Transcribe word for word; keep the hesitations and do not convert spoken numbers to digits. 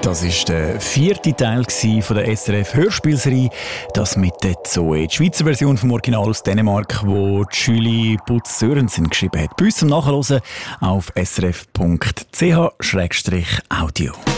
Das war der vierte Teil von der S R F Hörspielserie, das mit der Zoe. Die Schweizer Version vom Original aus Dänemark, wo Julie Butz-Sörensen geschrieben hat. Bei uns zum Nachhören auf s r f punkt c h slash audio.